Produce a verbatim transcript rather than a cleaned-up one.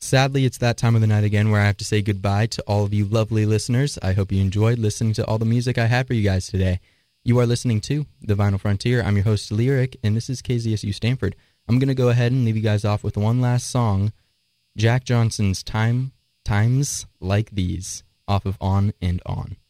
Sadly, it's that time of the night again where I have to say goodbye to all of you lovely listeners. I hope you enjoyed listening to all the music I had for you guys today. You are listening to The Vinyl Frontier. I'm your host, Lyric, and this is K Z S U Stanford. I'm going to go ahead and leave you guys off with one last song, Jack Johnson's Time Times Like These, off of On and On.